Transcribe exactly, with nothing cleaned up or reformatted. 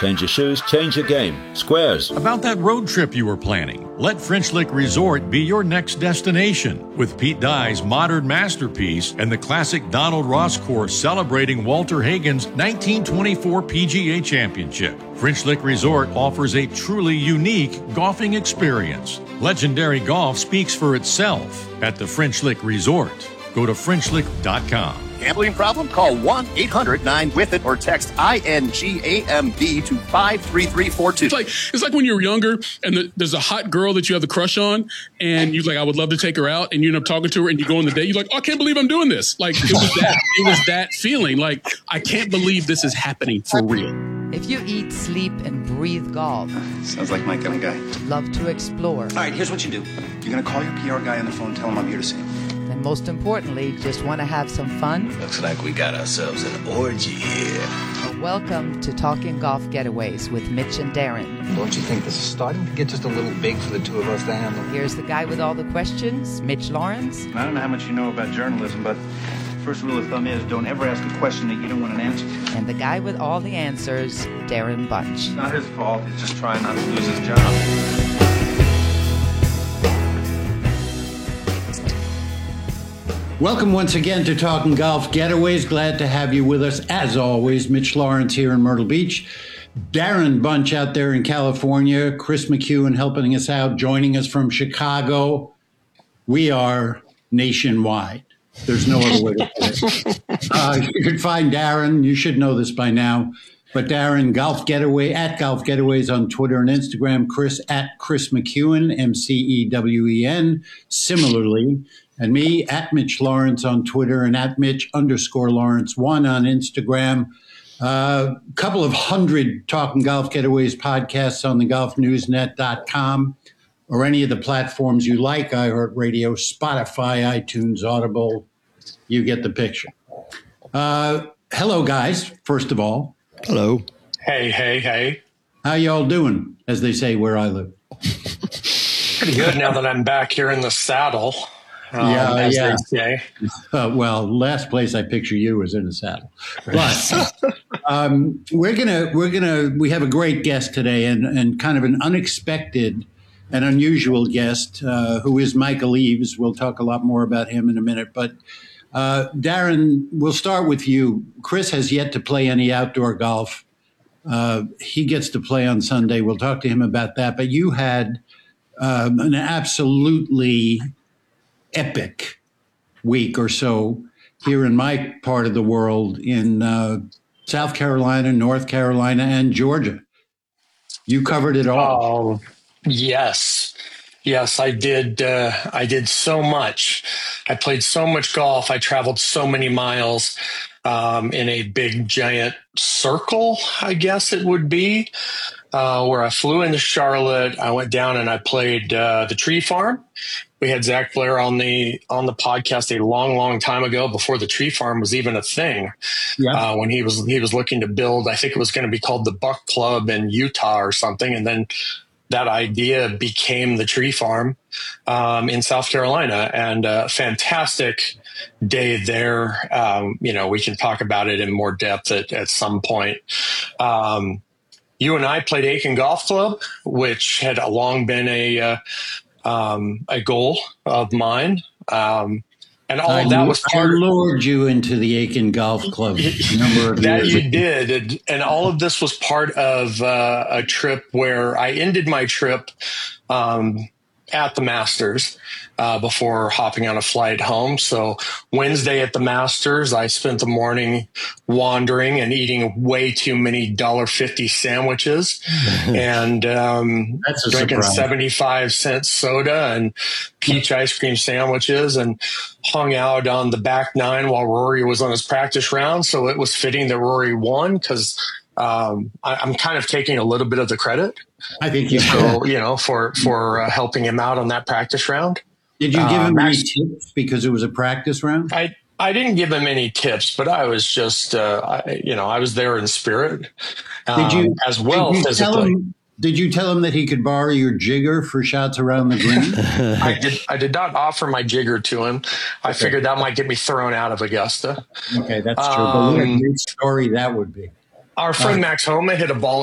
Change your shoes, change your game. Squares. About that road trip you were planning, let French Lick Resort be your next destination. With Pete Dye's modern masterpiece and the classic Donald Ross course celebrating Walter Hagen's nineteen twenty-four P G A Championship, French Lick Resort offers a truly unique golfing experience. Legendary golf speaks for itself at the French Lick Resort. Go to French Lick dot com. Gambling problem? Call one eight hundred nine with it or text I N G A M B to five three three four two. It's like, it's like when you're younger and the, there's a hot girl that you have the crush on and you're like, I would love to take her out, and you end up talking to her and you go on the date. You're like, oh, I can't believe I'm doing this. Like, it was that, it was that feeling. Like, I can't believe this is happening for real. If you eat, sleep, and breathe golf, sounds like my kind of guy. Love to explore. All right, here's what you do. You're going to call your P R guy on the phone and tell him I'm here to see him. And most importantly, just want to have some fun? Looks like we got ourselves an orgy here. Well, welcome to Talking Golf Getaways with Mitch and Darren. Don't you think this is starting to get just a little big for the two of us to handle? Here's the guy with all the questions, Mitch Lawrence. I don't know how much you know about journalism, but first rule of thumb is don't ever ask a question that you don't want an answer to. And the guy with all the answers, Darren Bunch. It's not his fault. He's just trying not to lose his job. Welcome once again to Talking Golf Getaways. Glad to have you with us, as always. Mitch Lawrence here in Myrtle Beach. Darren Bunch out there in California. Chris McEwen helping us out, joining us from Chicago. We are nationwide. There's no other way to put it. Uh, you can find Darren. You should know this by now. But Darren, Golf Getaway, at Golf Getaways on Twitter and Instagram. Chris, at Chris McEwen, M C E W E N. Similarly, and me, at Mitch Lawrence on Twitter and at Mitch underscore Lawrence one on Instagram. A uh, couple of hundred Talking Golf Getaways podcasts on the golf news net dot com or any of the platforms you like, iHeartRadio, Spotify, iTunes, Audible. You get the picture. Uh, hello, guys, first of all. Hello. Hey, hey, hey. How y'all doing, as they say where I live? Pretty good now that I'm back here in the saddle. Um, yeah, as yeah. They say. Uh, well, last place I picture you is in a saddle. But um, we're gonna we're gonna we have a great guest today, and and kind of an unexpected and unusual guest uh, who is Michael Eaves. We'll talk a lot more about him in a minute. But uh, Darren, we'll start with you. Chris has yet to play any outdoor golf. Uh, he gets to play on Sunday. We'll talk to him about that. But you had um, an absolutely epic week or so here in my part of the world in uh, South Carolina, North Carolina, and Georgia. You covered it all. Oh, yes. Yes, I did. Uh, I did so much. I played so much golf. I traveled so many miles um, in a big, giant circle, I guess it would be, uh, where I flew into Charlotte. I went down and I played uh, the Tree Farm. We had Zach Blair on the on the podcast a long, long time ago, before the Tree Farm was even a thing. Yeah. Uh, when he was he was looking to build, I think it was going to be called the Buck Club in Utah or something, and then that idea became the Tree Farm um, in South Carolina. And uh, fantastic day there. Um, you know, we can talk about it in more depth at, at some point. Um, you and I played Aiken Golf Club, which had long been a uh, Um, a goal of mine. Um, and all I, of that was part I lured you into the Aiken Golf Club a number of that years you ago. did. And, and all of this was part of uh, a trip where I ended my trip um, at the Masters uh, before hopping on a flight home. So Wednesday at the Masters, I spent the morning wandering and eating way too many one dollar fifty sandwiches and um, That's a drinking surprise. seventy-five cent soda and peach ice cream sandwiches, and hung out on the back nine while Rory was on his practice round. So it was fitting that Rory won, because um, I, I'm kind of taking a little bit of the credit. I think you So, you know, for, for uh, helping him out on that practice round. Did you give him Um, any actually- tips because it was a practice round? I, I didn't give him any tips, but I was just, uh, I, you know, I was there in spirit, um, Did you as well did you tell physically. him, Did you tell him that he could borrow your jigger for shots around the green? I did. I did not offer my jigger to him. I Okay. figured that might get me thrown out of Augusta. Okay, that's true. But what a Um, great story that would be. Our friend Uh, Max Homa hit a ball